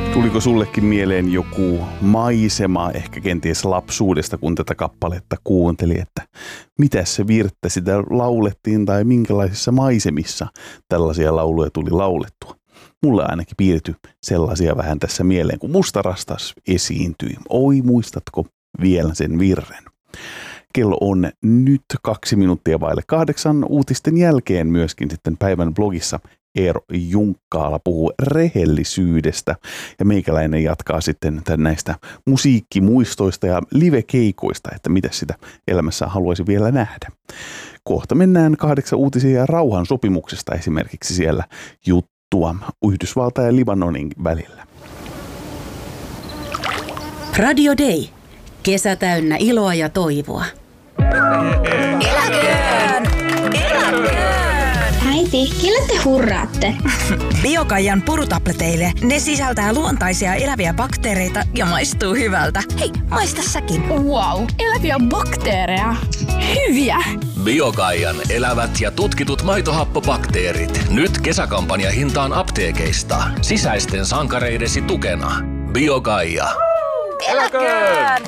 Tuliko sullekin mieleen joku maisema, ehkä kenties lapsuudesta, kun tätä kappaletta kuunteli, että mitä se virttä sitä laulettiin tai minkälaisissa maisemissa tällaisia lauluja tuli laulettua? Mulle ainakin piirtyi sellaisia vähän tässä mieleen, kun Musta rastas esiintyi. Oi, muistatko vielä sen virren? Kello on nyt 7:02 uutisten jälkeen myöskin sitten päivän blogissa. Eero Junkkaala puhuu rehellisyydestä ja meikäläinen jatkaa sitten näistä musiikkimuistoista ja livekeikoista, että mitä sitä elämässä haluaisi vielä nähdä. Kohta mennään 8 uutisia ja rauhan sopimuksesta esimerkiksi siellä juttua Yhdysvaltain ja Libanonin välillä. Radio Day. Kesä täynnä iloa ja toivoa. Eläköön! Eläköön! Äiti, kelle te hurraatte? Biokaijan purutableteille. Ne sisältää luontaisia eläviä bakteereita ja maistuu hyvältä. Hei, maista säkin. Wow, eläviä bakteereja. Hyviä! Biokaijan elävät ja tutkitut maitohappobakteerit. Nyt kesäkampanja hintaan apteekeista. Sisäisten sankareidesi tukena. Biokaija. Eläköön!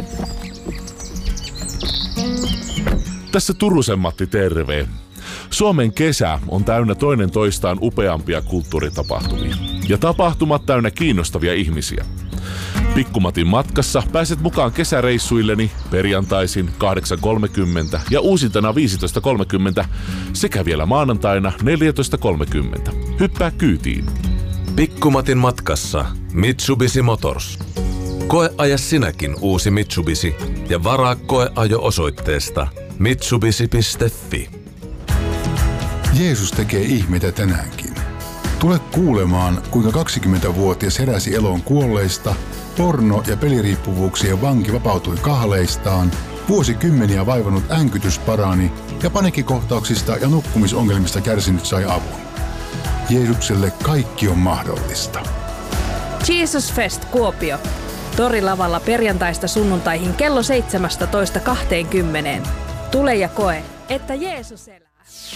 Tässä Turusen Matti, terve. Suomen kesä on täynnä toinen toistaan upeampia kulttuuritapahtumia. Ja tapahtumat täynnä kiinnostavia ihmisiä. Pikkumatin matkassa pääset mukaan kesäreissuilleni perjantaisin 8.30 ja uusintana 15.30 sekä vielä maanantaina 14.30. Hyppää kyytiin. Pikkumatin matkassa Mitsubishi Motors. Koeaja sinäkin uusi Mitsubishi ja varaa koeajo osoitteesta mitsubishi.fi. Jeesus tekee ihmeitä tänäänkin. Tule kuulemaan, kuinka 20-vuotias heräsi eloon kuolleista, porno- ja peliriippuvuuksien vanki vapautui kahleistaan, vuosikymmeniä vaivannut änkytys parani ja paniikkikohtauksista ja nukkumisongelmista kärsinyt sai avun. Jeesukselle kaikki on mahdollista. Jesus Fest Kuopio. Torilavalla perjantaista sunnuntaihin kello 17:20. Tule ja koe, että Jeesus elää.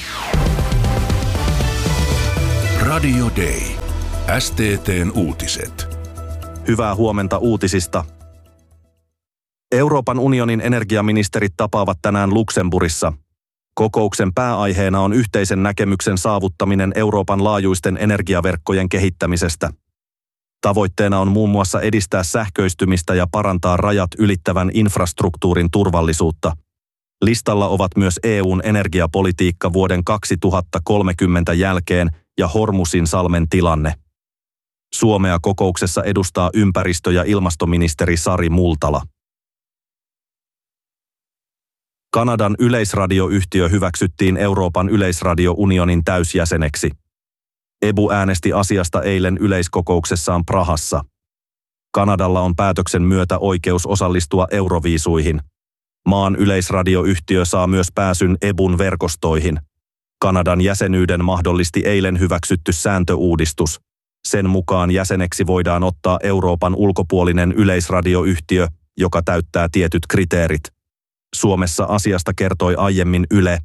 Radio Day. STT:n uutiset. Hyvää huomenta uutisista. Euroopan unionin energiaministerit tapaavat tänään Luxemburgissa. Kokouksen pääaiheena on yhteisen näkemyksen saavuttaminen Euroopan laajuisten energiaverkkojen kehittämisestä. Tavoitteena on muun muassa edistää sähköistymistä ja parantaa rajat ylittävän infrastruktuurin turvallisuutta. Listalla ovat myös EU:n energiapolitiikka vuoden 2030 jälkeen ja Hormusin salmen tilanne. Suomea kokouksessa edustaa ympäristö- ja ilmastoministeri Sari Multala. Kanadan yleisradioyhtiö hyväksyttiin Euroopan yleisradiounionin täysjäseneksi. EBU äänesti asiasta eilen yleiskokouksessaan Prahassa. Kanadalla on päätöksen myötä oikeus osallistua Euroviisuihin. Maan yleisradioyhtiö saa myös pääsyn EBUn verkostoihin. Kanadan jäsenyyden mahdollisti eilen hyväksytty sääntöuudistus. Sen mukaan jäseneksi voidaan ottaa Euroopan ulkopuolinen yleisradioyhtiö, joka täyttää tietyt kriteerit. Suomessa asiasta kertoi aiemmin Yle.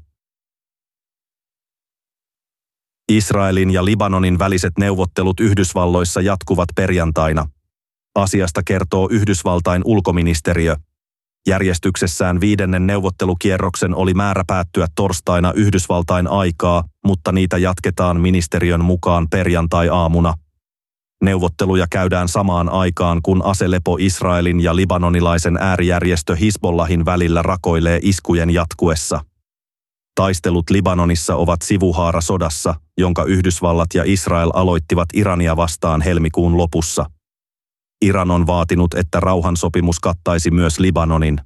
Israelin ja Libanonin väliset neuvottelut Yhdysvalloissa jatkuvat perjantaina. Asiasta kertoo Yhdysvaltain ulkoministeriö. Järjestyksessään 5. neuvottelukierroksen oli määrä päättyä torstaina Yhdysvaltain aikaa, mutta niitä jatketaan ministeriön mukaan perjantai-aamuna. Neuvotteluja käydään samaan aikaan, kun aselepo Israelin ja libanonilaisen äärijärjestö Hizbollahin välillä rakoilee iskujen jatkuessa. Taistelut Libanonissa ovat sivuhaara sodassa, jonka Yhdysvallat ja Israel aloittivat Irania vastaan helmikuun lopussa. Iran on vaatinut, että rauhansopimus kattaisi myös Libanonin.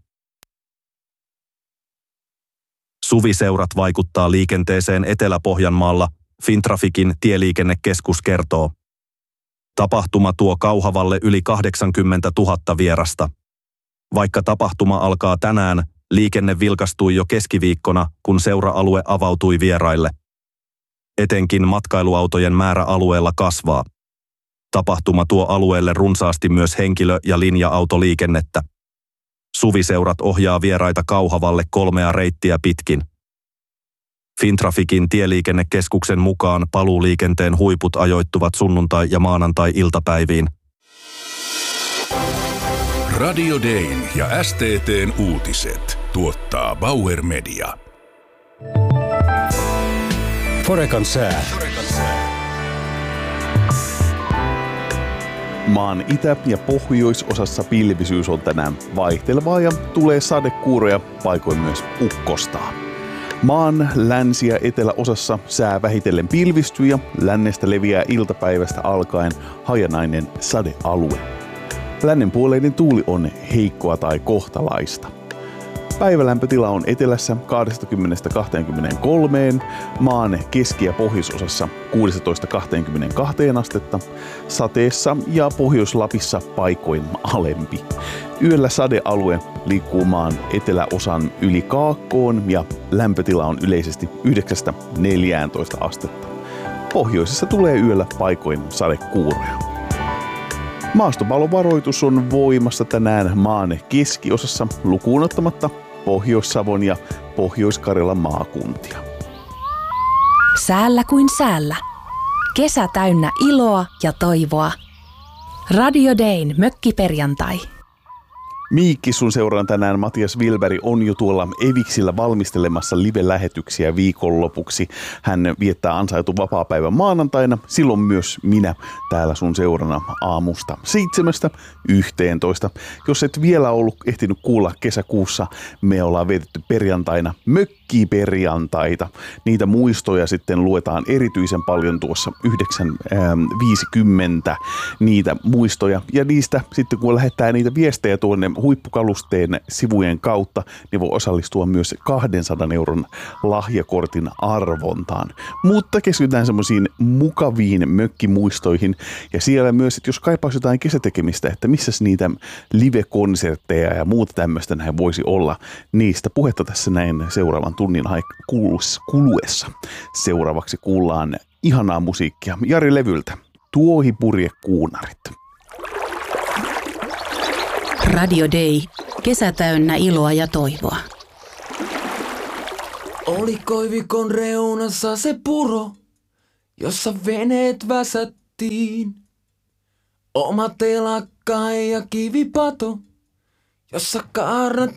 Suviseurat vaikuttaa liikenteeseen Etelä-Pohjanmaalla, Fintraficin tieliikennekeskus kertoo. Tapahtuma tuo Kauhavalle yli 80 000 vierasta. Vaikka tapahtuma alkaa tänään, liikenne vilkastui jo keskiviikkona, kun seura-alue avautui vieraille. Etenkin matkailuautojen määrä alueella kasvaa. Tapahtuma tuo alueelle runsaasti myös henkilö- ja linja-autoliikennettä. Suviseurat ohjaa vieraita Kauhavalle 3 reittiä pitkin. Fintraficin tieliikennekeskuksen mukaan paluuliikenteen huiput ajoittuvat sunnuntai- ja maanantai-iltapäiviin. Radio Dayn ja STT:n uutiset tuottaa Bauer Media. Forekan sää. Maan itä- ja pohjoisosassa pilvisyys on tänään vaihtelevaa ja tulee sadekuuroja, paikoin myös ukkostaa. Maan länsi- ja eteläosassa sää vähitellen pilvistyy ja lännestä leviää iltapäivästä alkaen hajanainen sadealue. Lännenpuoleinen tuuli on heikkoa tai kohtalaista. Päivälämpötila on etelässä 20–23, maan keski- ja pohjoisosassa 16–22 astetta, sateessa ja Pohjois-Lapissa paikoin alempi. Yöllä sadealue liikkuu maan eteläosan yli Kaakkoon ja lämpötila on yleisesti 9–14 astetta. Pohjoisessa tulee yöllä paikoin sadekuuroja. Maastopalovaroitus on voimassa tänään maan keskiosassa lukuun ottamatta Pohjois-Savon ja Pohjois-Karjalan maakuntia. Säällä kuin säällä. Kesä täynnä iloa ja toivoa. Radio Dayn mökkiperjantai. Miikki sun seuraan tänään Matias Wilberg on jo tuolla Eviksillä valmistelemassa live-lähetyksiä viikonlopuksi. Hän viettää ansaitu vapaapäivän maanantaina, silloin myös minä täällä sun seurana aamusta 7–11. Jos et vielä ollut ehtinyt kuulla kesäkuussa, me ollaan vietetty perjantaina mökkiperjantaita. Niitä muistoja sitten luetaan erityisen paljon tuossa 9.50 niitä muistoja. Ja niistä sitten kun lähettää niitä viestejä tuonne huippukalusteen sivujen kautta, niin voi osallistua myös 200 euron lahjakortin arvontaan. Mutta keskitytään semmoisiin mukaviin mökkimuistoihin. Ja siellä myös, että jos kaipaisi jotain kesätekemistä, että missäs niitä live-konsertteja ja muuta tämmöistä näin voisi olla, niistä puhetta tässä näin seuraavan tunnin kuluessa. Seuraavaksi kuullaan ihanaa musiikkia Jari Levyltä. Tuohipurjekuunarit. Radio Day. Kesä täynnä iloa ja toivoa. Oli koivikon reunassa se puro, jossa veneet väsättiin. Oma telakka ja kivipato, jossa kaarnat